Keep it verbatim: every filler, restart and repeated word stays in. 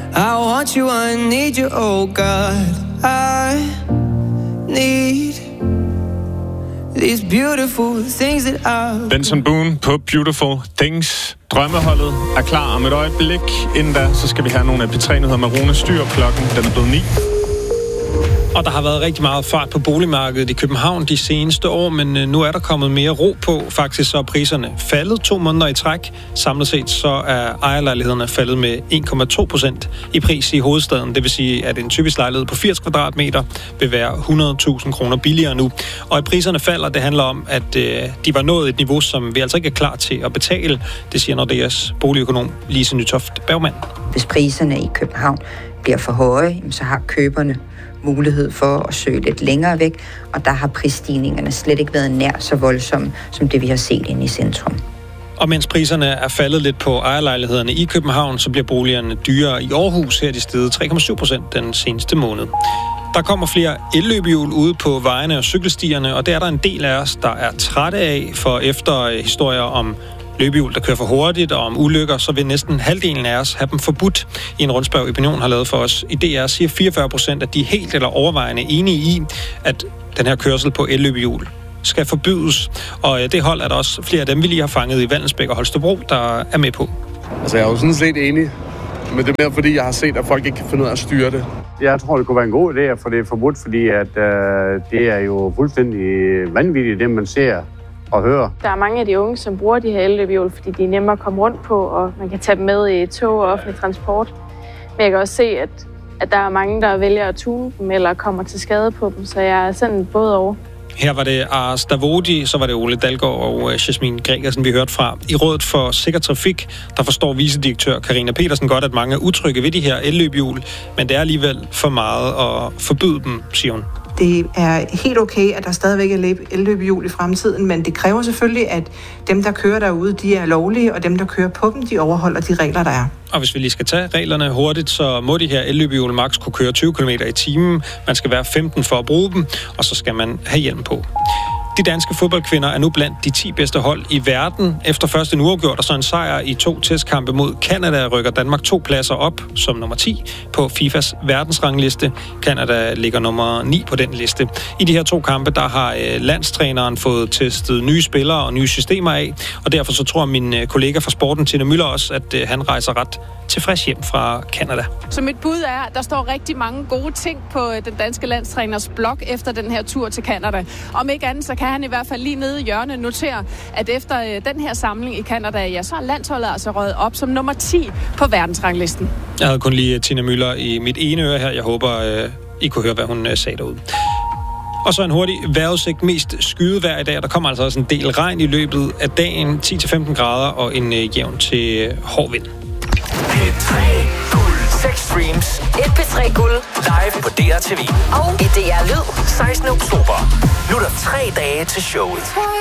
I want you, I need you, oh God. I need these beautiful things that I... Benson Boone på Beautiful Things. Drømmeholdet er klar om et øjeblik. Inden da, så skal vi have nogle af P tre-nyheder med Rune Styr. Klokken den er blevet ni. Og der har været rigtig meget fart på boligmarkedet i København de seneste år, men nu er der kommet mere ro på. Faktisk så er priserne faldet to måneder i træk. Samlet set så er ejerlejlighederne faldet med en komma to procent i pris i hovedstaden. Det vil sige, at en typisk lejlighed på firs kvadratmeter vil være hundrede tusind kroner billigere nu. Og at priserne falder, det handler om, at øh, de var nået et niveau, som vi altså ikke er klar til at betale. Det siger Nordeas boligøkonom Lise Nytoft Bergmann. Hvis priserne i København bliver for høje, så har køberne mulighed for at søge lidt længere væk, og der har prisstigningerne slet ikke været nær så voldsomme, som det vi har set inde i centrum. Og mens priserne er faldet lidt på ejerlejlighederne i København, så bliver boligerne dyrere i Aarhus. Her er de steget tre komma syv procent den seneste måned. Der kommer flere elløbehjul ude på vejene og cykelstierne, og det er der en del af os, der er trætte af, for efter historier om løbehjul, der kører for hurtigt, og om ulykker, så vil næsten halvdelen af os have dem forbudt. I en rundspørg, Opinion har lavet for os i D R, siger fireogfyrre procent, at de er helt eller overvejende enige i, at den her kørsel på elløbehjul skal forbydes. Og det hold er der også flere af dem, vi lige har fanget i Vallensbæk og Holstebro, der er med på. Altså, jeg er jo sådan set enig, men det er mere fordi, jeg har set, at folk ikke kan finde ud af at styre det. Jeg tror, det kunne være en god idé at få det forbudt, fordi at, øh, det er jo fuldstændig vanvittigt, det man ser og hører. Der er mange af de unge, som bruger de her elløbehjul, fordi de er nemmere at komme rundt på, og man kan tage dem med i tog og offentlig transport. Men jeg kan også se, at, at der er mange, der vælger at tune dem eller kommer til skade på dem, så jeg er sådan både over. Her var det Ars Davodi, så var det Ole Dalgaard og Jasmin Gregersen, vi hørte fra. I Rådet for Sikker Trafik, der forstår vicedirektør Karina Petersen godt, at mange er utrygge ved de her elløbehjul, men det er alligevel for meget at forbyde dem, siger hun. Det er helt okay, at der stadigvæk er elløbehjul i fremtiden, men det kræver selvfølgelig, at dem, der kører derude, de er lovlige, og dem, der kører på dem, de overholder de regler, der er. Og hvis vi lige skal tage reglerne hurtigt, så må de her elløbehjul maks kunne køre tyve kilometer i timen. Man skal være femten for at bruge dem, og så skal man have hjelm på. De danske fodboldkvinder er nu blandt de ti bedste hold i verden. Efter først en uafgjort og så en sejr i to testkampe mod Canada, rykker Danmark to pladser op som nummer ti på FIFAs verdensrangliste. Canada ligger nummer ni på den liste. I de her to kampe, der har landstræneren fået testet nye spillere og nye systemer af, og derfor så tror min kollega fra sporten, Tina Müller, også, at han rejser ret tilfreds hjem fra Canada. Så mit bud er, at der står rigtig mange gode ting på den danske landstræners blog efter den her tur til Canada. Om ikke andet, så kan han i hvert fald lige nede i hjørnet notere, at efter den her samling i Canada, ja, så er landsholdet altså røget op som nummer ti på verdensranglisten. Jeg havde kun lige Tina Müller i mit ene øre her. Jeg håber, I kunne høre, hvad hun sagde derude. Og så en hurtig vejrudsigt, mest skydevejr i dag. Der kommer altså også en del regn i løbet af dagen. ti til femten grader og en øh, jævn til hård vind. P tre Guld. seks streams. Et P tre Guld. Live på D R T V. Og i D R Lyd. sekstende oktober. Nu er der tre dage til showet.